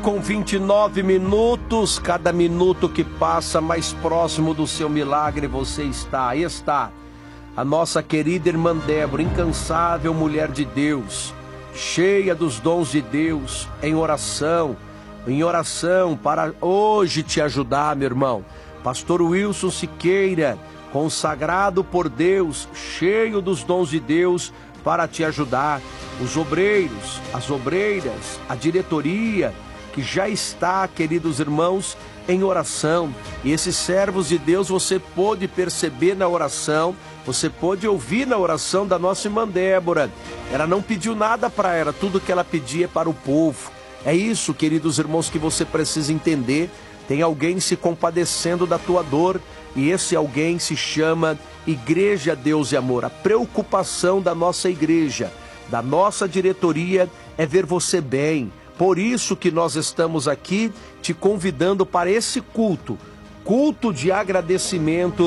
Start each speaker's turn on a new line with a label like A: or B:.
A: Com 29 minutos, cada minuto que passa mais próximo do seu milagre você está. Aí está a nossa querida irmã Débora, incansável mulher de Deus, cheia dos dons de Deus, em oração para hoje te ajudar, meu irmão. Pastor Wilson Siqueira, consagrado por Deus, cheio dos dons de Deus para te ajudar. Os obreiros, as obreiras, a diretoria, que já está, queridos irmãos, em oração. E esses servos de Deus você pôde perceber na oração, você pôde ouvir na oração da nossa irmã Débora. Ela não pediu nada para ela, tudo que ela pedia é para o povo. É isso, queridos irmãos, que você precisa entender. Tem alguém se compadecendo da tua dor, e esse alguém se chama Igreja Deus e Amor. A preocupação da nossa igreja, da nossa diretoria, é ver você bem. Por isso que nós estamos aqui te convidando para esse culto de agradecimento